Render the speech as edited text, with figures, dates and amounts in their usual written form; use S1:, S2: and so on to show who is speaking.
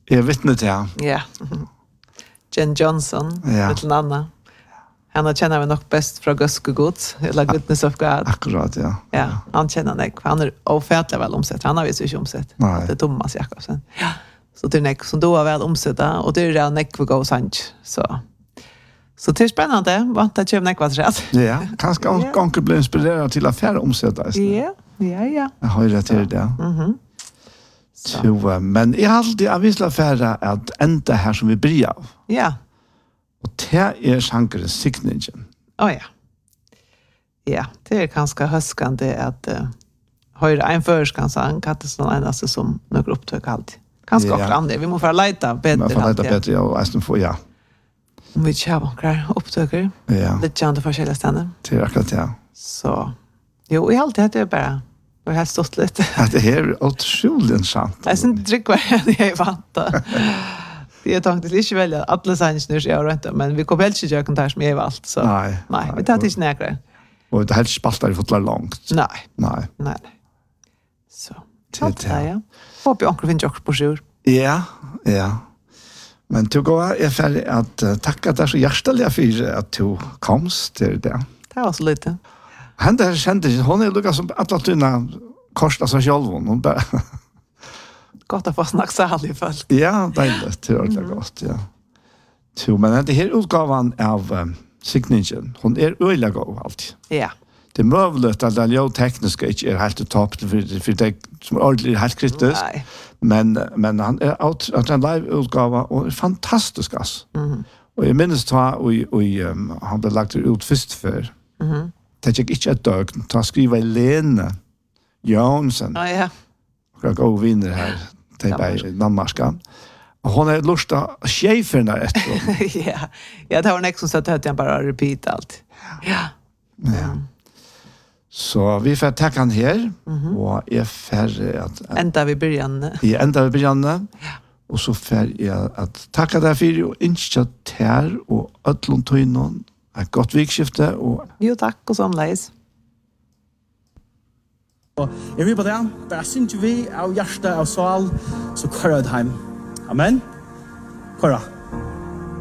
S1: Jag vet inte ja.
S2: Ja. Jen Johnson, med Anna. Han känner vi nog bäst från Göskegods, eller Goodness of God.
S1: Akkurat, ja.
S2: Ja, han känner Nick. Han ofärtligt väl omsett. Han har visst inte omsett.
S1: Nej.
S2: Det är Thomas Jakobsen. Ja. Så det är Nick som då har väl omsätta, och det är redan Nick för Go Sanch. Så det är spännande. Vant att köpa Nick vad rätt.
S1: Ja, kanske gånger blir inspirerad till affär omsätta.
S2: Ja.
S1: Jag har ju rätt till det. Så, men jag alltid vill affära att ända här som vi börjar av.
S2: Ja.
S1: Och det är sankerens signingen.
S2: Ja. Ja, det är ganska höskande att höra en förskansan kattastan enaste som några upptök alltid. Ganska ofta andra. Vi måste få leta bättre.
S1: Man får leta bättre och ästen få, ja.
S2: Om vi inte har några upptöker.
S1: Ja.
S2: Lite kända forskjelliga ställen.
S1: Det är akkurat, ja.
S2: Så, jo, i allt det är bara och helt stått lite.
S1: Ja, det är otroligt intressant.
S2: Jag syns inte drick vad jag är vant. Det är tänkte inte välja alla sanns nu jag inte, men vi kommer helt inte göra kontakt med allt så. Nej, vi tar inte näkare.
S1: Och det helt spaltar i fotlar långt.
S2: Nej. Så. Ja. Hoppas onkel finns också på sjur.
S1: Ja. Men du går är färdig att tacka dig så hjärtligt för att du komst till det.
S2: Det var så lite.
S1: Han där kände hon är lugga som att tunna kosta sig själv hon bara
S2: gott att få snacka så härligt folk.
S1: Ja, det är det gott, ja. Så men det här utgåvan av signingen, hon är öliga god allt.
S2: Ja.
S1: Det är möjligt att det tekniska inte är helt topp för det som är ordentligt helt kritiskt. Men han är att en live-utgåva och är fantastisk ass. Och jag minns han blev lagt ut först för. Det gick inte ett dag. Ta skriva Lena Jansson.
S2: Ja.
S1: Och gå vinner här. Det är Danmarska. Och hon är lust att cheferna efter.
S2: Ja, det var en som satt att jag bara repeat allt. Ja.
S1: Så vi får tacka han här. Och är färdig att...
S2: Ända vi början.
S1: Ja, ända vi början. Ja. Och så får jag att tacka dig för och inte tär och ödlontöjnen. Ett gott vikskifte. Och...
S2: Jo, tack och samleis.
S3: Jeg vil på det, bare synes vi av hjerte av sal, så kører det hjem. Amen. Kører.